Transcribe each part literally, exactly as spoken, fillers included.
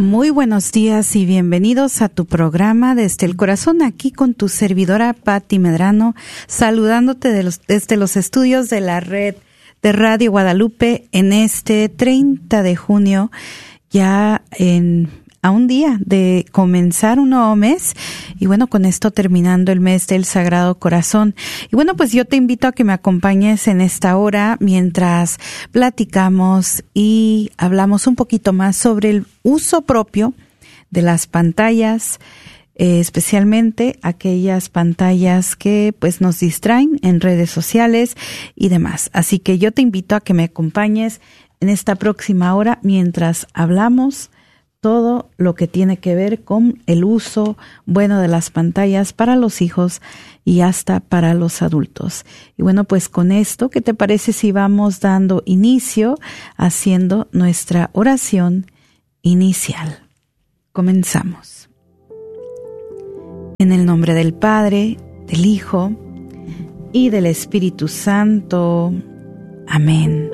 Muy buenos días y bienvenidos a tu programa Desde el Corazón, aquí con tu servidora Patti Medrano, saludándote de los, desde los estudios de la red de Radio Guadalupe en este treinta de junio, ya en a un día de comenzar un nuevo mes, y bueno, con esto terminando el mes del Sagrado Corazón. Y bueno, pues yo te invito a que me acompañes en esta hora mientras platicamos y hablamos un poquito más sobre el uso propio de las pantallas, eh, especialmente aquellas pantallas que pues nos distraen en redes sociales y demás. Así que yo te invito a que me acompañes en esta próxima hora mientras hablamos todo lo que tiene que ver con el uso bueno de las pantallas para los hijos y hasta para los adultos. Y bueno, pues con esto, ¿qué te parece si vamos dando inicio haciendo nuestra oración inicial? Comenzamos. En el nombre del Padre, del Hijo y del Espíritu Santo. Amén.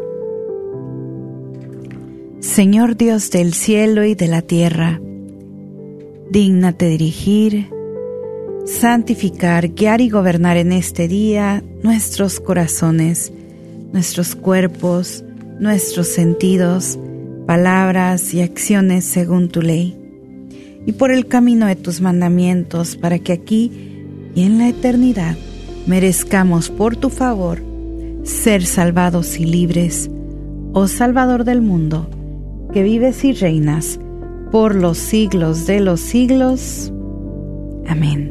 Señor Dios del cielo y de la tierra, dígnate dirigir, santificar, guiar y gobernar en este día nuestros corazones, nuestros cuerpos, nuestros sentidos, palabras y acciones según tu ley, y por el camino de tus mandamientos, para que aquí y en la eternidad merezcamos por tu favor ser salvados y libres, oh Salvador del mundo, que vives y reinas por los siglos de los siglos. Amén.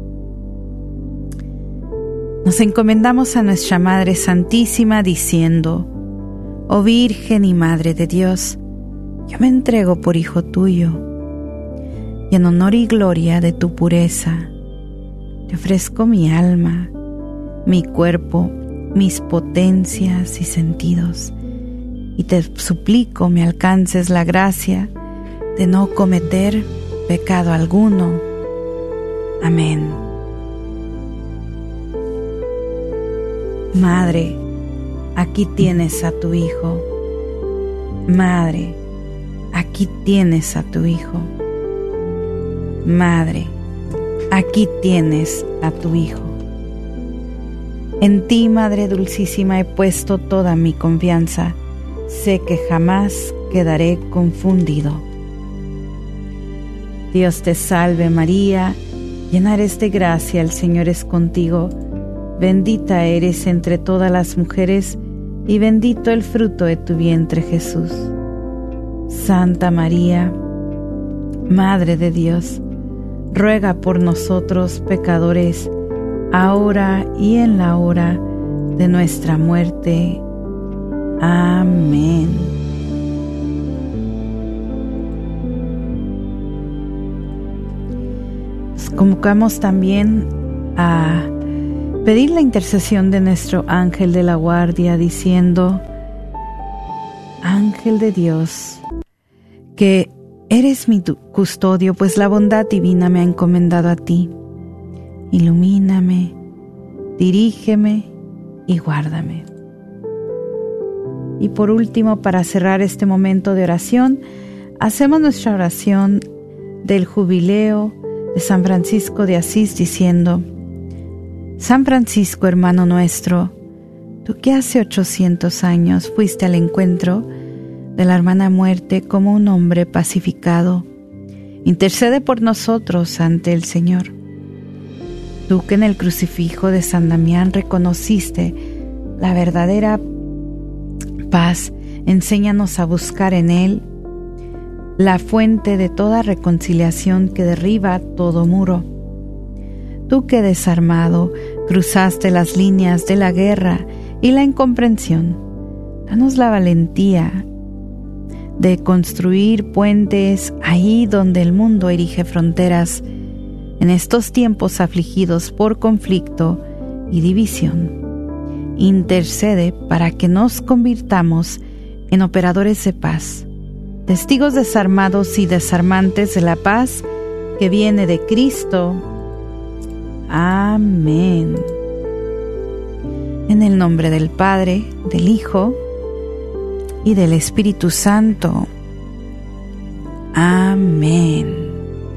Nos encomendamos a nuestra Madre Santísima diciendo: Oh Virgen y Madre de Dios, yo me entrego por hijo tuyo, y en honor y gloria de tu pureza, te ofrezco mi alma, mi cuerpo, mis potencias y sentidos, y te suplico me alcances la gracia de no cometer pecado alguno. Amén. Madre, aquí tienes a tu Hijo. Madre, aquí tienes a tu Hijo. Madre, aquí tienes a tu Hijo. En ti, Madre Dulcísima, he puesto toda mi confianza. Sé que jamás quedaré confundido. Dios te salve María, llena eres de gracia, el Señor es contigo. Bendita eres entre todas las mujeres, y bendito el fruto de tu vientre Jesús. Santa María, Madre de Dios, ruega por nosotros pecadores, ahora y en la hora de nuestra muerte. Amén. Nos convocamos también a pedir la intercesión de nuestro ángel de la guardia, diciendo: Ángel de Dios, que eres mi custodio, pues la bondad divina me ha encomendado a ti. Ilumíname, dirígeme y guárdame. Y por último, para cerrar este momento de oración, hacemos nuestra oración del jubileo de San Francisco de Asís diciendo: San Francisco, hermano nuestro, tú que hace ochocientos años fuiste al encuentro de la hermana muerte como un hombre pacificado, intercede por nosotros ante el Señor. Tú que en el crucifijo de San Damián reconociste la verdadera paz, enséñanos a buscar en Él la fuente de toda reconciliación que derriba todo muro. Tú que desarmado cruzaste las líneas de la guerra y la incomprensión, danos la valentía de construir puentes ahí donde el mundo erige fronteras, en estos tiempos afligidos por conflicto y división. Intercede para que nos convirtamos en operadores de paz, testigos desarmados y desarmantes de la paz que viene de Cristo. Amén. En el nombre del Padre, del Hijo y del Espíritu Santo. Amén.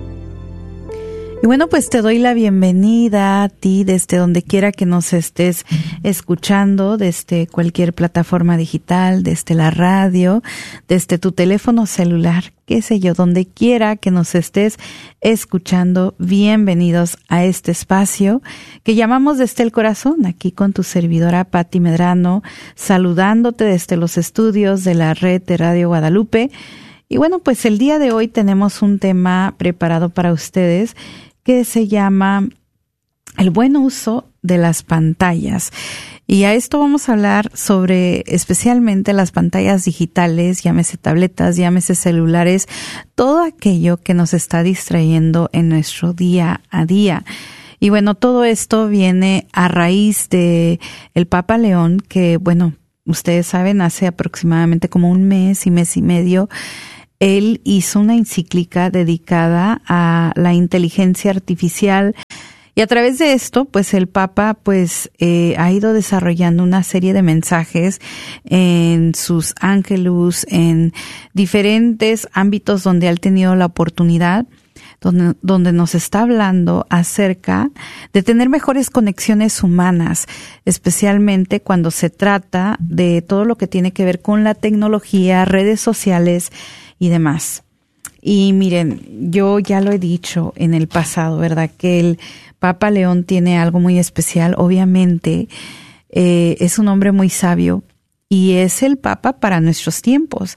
Y bueno, pues te doy la bienvenida a ti desde donde quiera que nos estés escuchando, desde cualquier plataforma digital, desde la radio, desde tu teléfono celular, qué sé yo, donde quiera que nos estés escuchando. Bienvenidos a este espacio que llamamos Desde el Corazón, aquí con tu servidora Patti Medrano, saludándote desde los estudios de la red de Radio Guadalupe. Y bueno, pues el día de hoy tenemos un tema preparado para ustedes que se llama el buen uso de las pantallas. Y a esto vamos a hablar sobre especialmente las pantallas digitales, llámese tabletas, llámese celulares, todo aquello que nos está distrayendo en nuestro día a día. Y bueno, todo esto viene a raíz de el Papa León, que bueno, ustedes saben, hace aproximadamente como un mes y mes y medio, él hizo una encíclica dedicada a la inteligencia artificial y a través de esto, pues el Papa pues eh, ha ido desarrollando una serie de mensajes en sus Ángelus, en diferentes ámbitos donde ha tenido la oportunidad, donde, donde nos está hablando acerca de tener mejores conexiones humanas, especialmente cuando se trata de todo lo que tiene que ver con la tecnología, redes sociales y demás. Y miren, yo ya lo he dicho en el pasado, ¿verdad? Que el Papa León tiene algo muy especial. Obviamente, eh, es un hombre muy sabio y es el Papa para nuestros tiempos.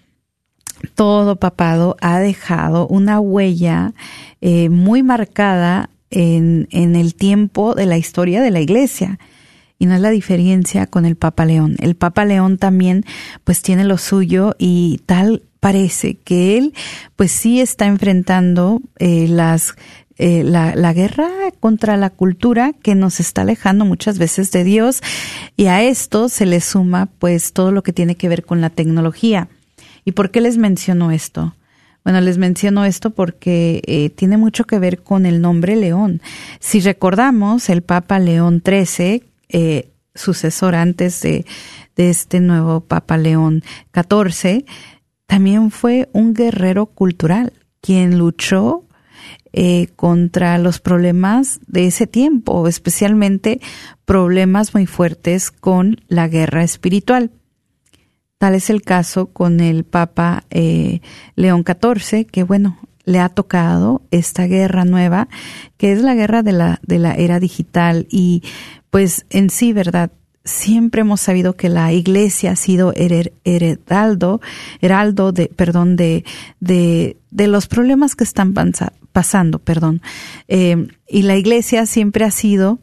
Todo papado ha dejado una huella eh, muy marcada en, en el tiempo de la historia de la Iglesia. Y no es la diferencia con el Papa León. El Papa León también pues tiene lo suyo y tal parece que él pues sí está enfrentando eh, las eh, la, la guerra contra la cultura que nos está alejando muchas veces de Dios, y a esto se le suma pues todo lo que tiene que ver con la tecnología. ¿Y por qué les menciono esto? Bueno, les menciono esto porque eh, tiene mucho que ver con el nombre León. Si recordamos, el Papa León trece, eh, sucesor antes de, de este nuevo Papa León catorce, también fue un guerrero cultural, quien luchó eh, contra los problemas de ese tiempo, especialmente problemas muy fuertes con la guerra espiritual. Tal es el caso con el Papa eh, León catorce, que bueno, le ha tocado esta guerra nueva, que es la guerra de la, de la era digital. Y pues en sí, ¿verdad? Siempre hemos sabido que la Iglesia ha sido herer, heredaldo, heraldo de, perdón, de, de, de los problemas que están panza, pasando, perdón. Eh, y la Iglesia siempre ha sido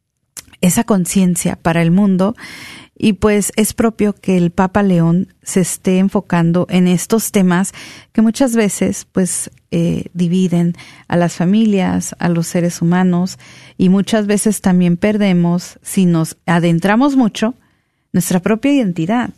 esa conciencia para el mundo. Y pues es propio que el Papa León se esté enfocando en estos temas que muchas veces pues eh, dividen a las familias, a los seres humanos, y muchas veces también perdemos, si nos adentramos mucho, nuestra propia identidad,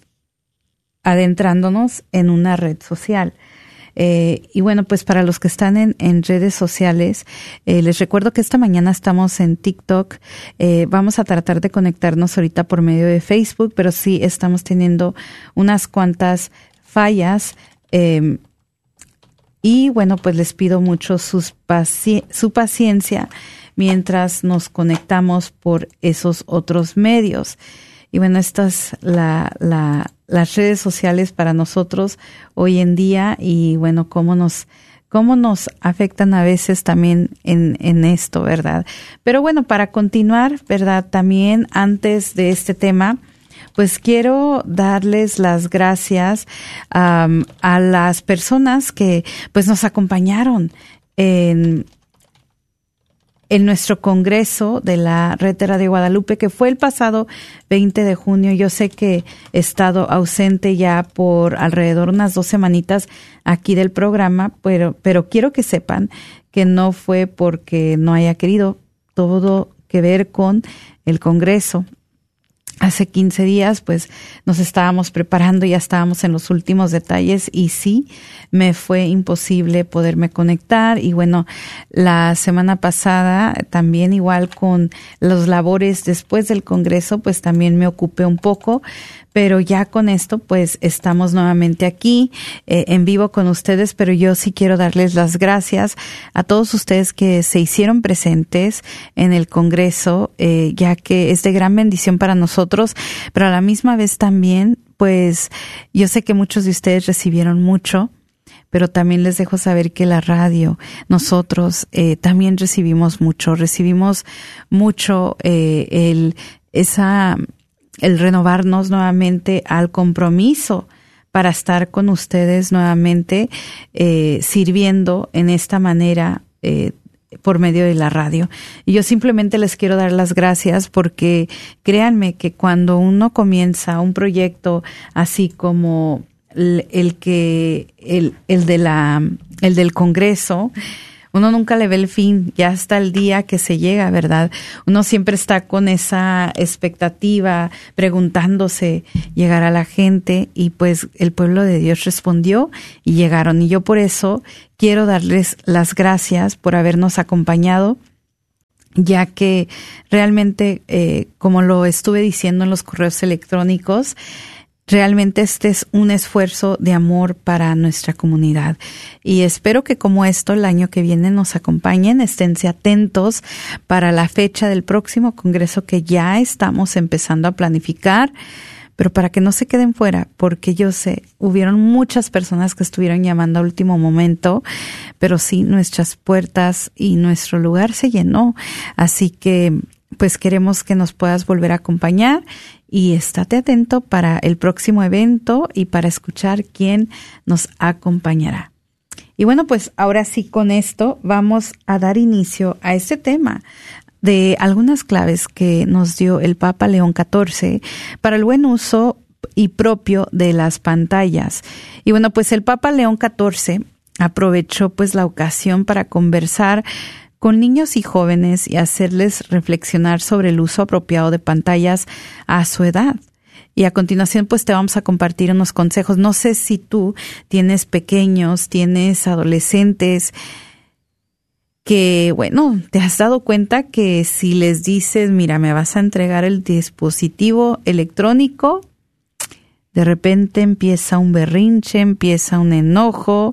adentrándonos en una red social. Eh, y bueno, pues para los que están en, en redes sociales, eh, les recuerdo que esta mañana estamos en TikTok. Eh, vamos a tratar de conectarnos ahorita por medio de Facebook, pero sí estamos teniendo unas cuantas fallas. Eh, y bueno, pues les pido mucho sus paci- su paciencia mientras nos conectamos por esos otros medios. Y bueno, estas la, la, las redes sociales para nosotros hoy en día, y bueno, cómo nos, cómo nos afectan a veces también en, en esto, ¿verdad? Pero bueno, para continuar, ¿verdad? También antes de este tema, pues quiero darles las gracias um, a las personas que pues nos acompañaron en en nuestro congreso de la Red de Radio Guadalupe, que fue el pasado veinte de junio. Yo sé que he estado ausente ya por alrededor de unas dos semanitas aquí del programa, pero, pero quiero que sepan que no fue porque no haya querido, todo que ver con el congreso. Hace quince días, pues, nos estábamos preparando, ya estábamos en los últimos detalles y sí, me fue imposible poderme conectar. Y bueno, la semana pasada también igual con los labores después del Congreso, pues también me ocupé un poco, pero ya con esto pues estamos nuevamente aquí eh, en vivo con ustedes, pero yo sí quiero darles las gracias a todos ustedes que se hicieron presentes en el Congreso, eh, ya que es de gran bendición para nosotros, pero a la misma vez también pues yo sé que muchos de ustedes recibieron mucho, pero también les dejo saber que la radio, nosotros eh, también recibimos mucho, recibimos mucho eh, el esa el renovarnos nuevamente al compromiso para estar con ustedes nuevamente eh, sirviendo en esta manera eh, por medio de la radio. Y yo simplemente les quiero dar las gracias porque créanme que cuando uno comienza un proyecto así como el, el que el, el de la el del Congreso, uno nunca le ve el fin, ya hasta el día que se llega, ¿verdad? Uno siempre está con esa expectativa, preguntándose, llegar a la gente, y pues el pueblo de Dios respondió y llegaron. Y yo por eso quiero darles las gracias por habernos acompañado, ya que realmente, eh, como lo estuve diciendo en los correos electrónicos, realmente este es un esfuerzo de amor para nuestra comunidad. Y espero que como esto el año que viene nos acompañen, esténse atentos para la fecha del próximo congreso que ya estamos empezando a planificar, pero para que no se queden fuera, porque yo sé, hubieron muchas personas que estuvieron llamando a último momento, pero sí, nuestras puertas y nuestro lugar se llenó. Así que pues queremos que nos puedas volver a acompañar y estate atento para el próximo evento y para escuchar quién nos acompañará. Y bueno, pues ahora sí, con esto vamos a dar inicio a este tema de algunas claves que nos dio el Papa León catorce para el buen uso y propio de las pantallas. Y bueno, pues el Papa León catorce aprovechó pues la ocasión para conversar con niños y jóvenes y hacerles reflexionar sobre el uso apropiado de pantallas a su edad. Y a continuación, pues te vamos a compartir unos consejos. No sé si tú tienes pequeños, tienes adolescentes que, bueno, te has dado cuenta que si les dices, mira, me vas a entregar el dispositivo electrónico, de repente empieza un berrinche, empieza un enojo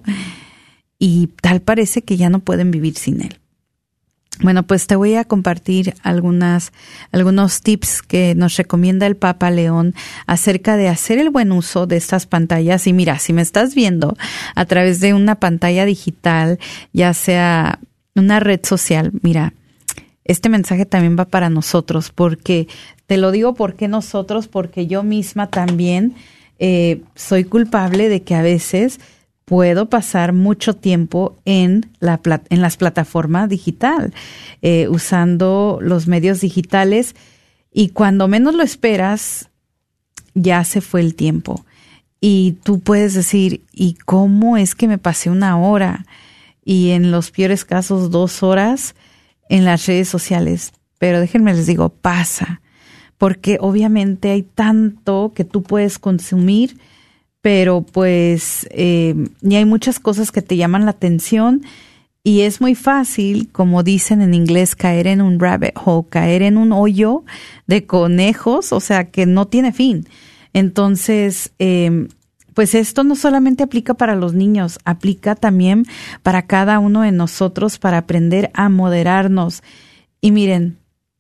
y tal parece que ya no pueden vivir sin él. Bueno, pues te voy a compartir algunas, algunos tips que nos recomienda el Papa León acerca de hacer el buen uso de estas pantallas. Y mira, si me estás viendo a través de una pantalla digital, ya sea una red social, mira, este mensaje también va para nosotros, porque te lo digo, ¿por qué nosotros? Porque yo misma también eh, soy culpable de que a veces puedo pasar mucho tiempo en la en las plataformas digital, eh, usando los medios digitales, y cuando menos lo esperas, ya se fue el tiempo. Y tú puedes decir, ¿y cómo es que me pasé una hora? Y en los peores casos, dos horas en las redes sociales. Pero déjenme les digo, pasa. Porque obviamente hay tanto que tú puedes consumir, pero pues eh, y hay muchas cosas que te llaman la atención y es muy fácil, como dicen en inglés, caer en un rabbit hole, caer en un hoyo de conejos, o sea, que no tiene fin. Entonces, eh, pues esto no solamente aplica para los niños, aplica también para cada uno de nosotros para aprender a moderarnos. Y miren,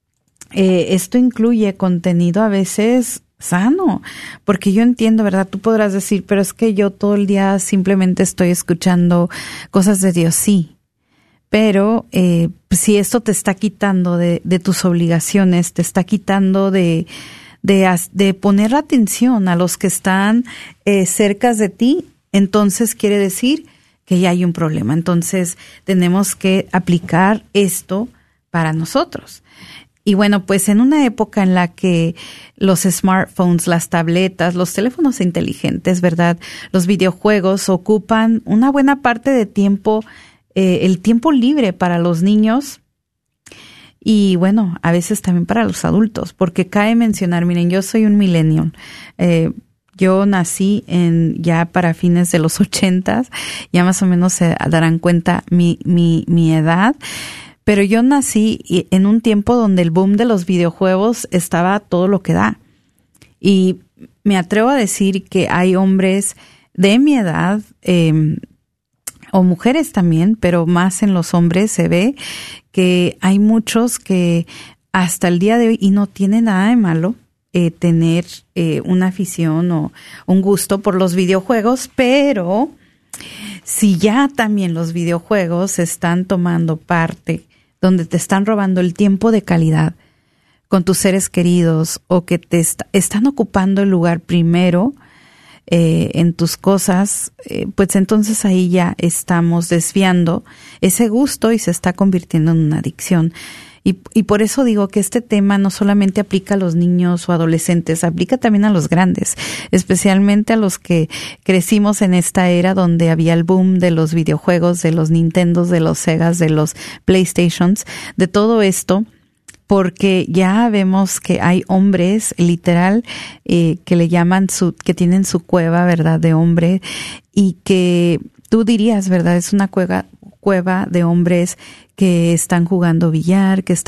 eh, esto incluye contenido a veces sano, porque yo entiendo, ¿verdad? Tú podrás decir, pero es que yo todo el día simplemente estoy escuchando cosas de Dios, sí, pero eh, si esto te está quitando de, de tus obligaciones, te está quitando de, de, de poner atención a los que están eh, cerca de ti, entonces quiere decir que ya hay un problema. Entonces tenemos que aplicar esto para nosotros. Y bueno, pues en una época en la que los smartphones, las tabletas, los teléfonos inteligentes, ¿verdad?, los videojuegos ocupan una buena parte de tiempo, eh, el tiempo libre para los niños y bueno, a veces también para los adultos, porque cabe mencionar, miren, yo soy un millennial, eh, yo nací en ya para fines de los ochentas, ya más o menos se darán cuenta mi, mi, mi edad. Pero yo nací en un tiempo donde el boom de los videojuegos estaba todo lo que da. Y me atrevo a decir que hay hombres de mi edad, eh, o mujeres también, pero más en los hombres se ve que hay muchos que hasta el día de hoy, y no tiene nada de malo eh, tener eh, una afición o un gusto por los videojuegos, pero si ya también los videojuegos están tomando parte, donde te están robando el tiempo de calidad con tus seres queridos o que te est- están ocupando el lugar primero eh, en tus cosas, eh, pues entonces ahí ya estamos desviando ese gusto y se está convirtiendo en una adicción. Y, y por eso digo que este tema no solamente aplica a los niños o adolescentes, aplica también a los grandes, especialmente a los que crecimos en esta era donde había el boom de los videojuegos, de los Nintendos, de los Segas, de los PlayStations, de todo esto, porque ya vemos que hay hombres, literal, eh, que le llaman su, que tienen su cueva, ¿verdad?, de hombre, y que tú dirías, ¿verdad?, es una cueva, cueva de hombres que están jugando billar, que están